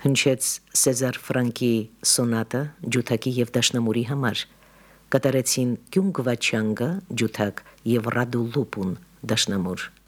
Հնչեց Սեզար Ֆրանկի սոնատը ջութակի եւ դաշնամուրի համար, կատարեցին Կյուն Գվաչանգը ջութակ եւ Ռադու Լուպուն դաշնամուր։